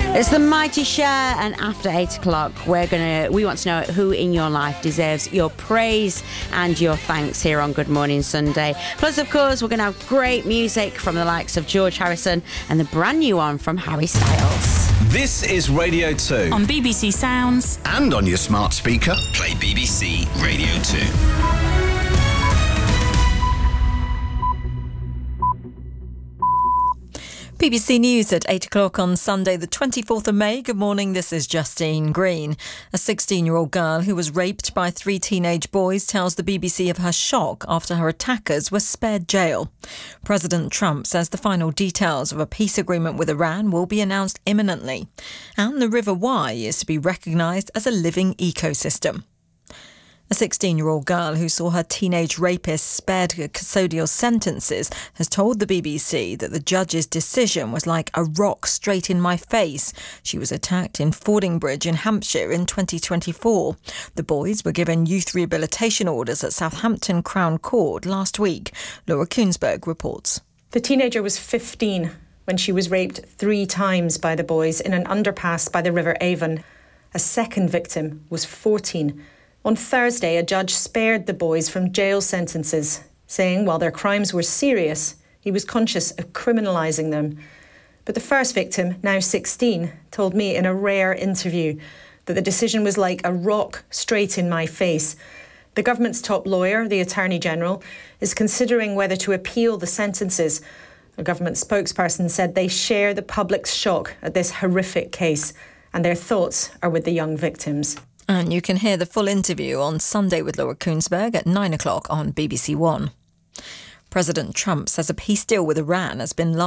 It's the Mighty Share, and after 8 o'clock, we want to know who in your life deserves your praise and your thanks here on Good Morning Sunday. Plus, of course, we're going to have great music from the likes of George Harrison and the brand new one from Harry Styles. This is Radio 2. On BBC Sounds. And on your smart speaker. Play BBC Radio 2. BBC News at 8 o'clock on Sunday, the 24th of May. Good morning, this is Justine Green. A 16-year-old girl who was raped by 3 teenage boys tells the BBC of her shock after her attackers were spared jail. President Trump says the final details of a peace agreement with Iran will be announced imminently. And the River Wye is to be recognised as a living ecosystem. A 16-year-old girl who saw her teenage rapist spared custodial sentences has told the BBC that the judge's decision was like a rock straight in my face. She was attacked in Fordingbridge in Hampshire in 2024. The boys were given youth rehabilitation orders at Southampton Crown Court last week. Laura Kuensberg reports. The teenager was 15 when she was raped 3 times by the boys in an underpass by the River Avon. A second victim was 14. On Thursday, a judge spared the boys from jail sentences, saying while their crimes were serious, he was conscious of criminalising them. But the first victim, now 16, told me in a rare interview that the decision was like a rock straight in my face. The government's top lawyer, the Attorney General, is considering whether to appeal the sentences. A government spokesperson said they share the public's shock at this horrific case, and their thoughts are with the young victims. And you can hear the full interview on Sunday with Laura Kuensberg at 9 o'clock on BBC One. President Trump says a peace deal with Iran has been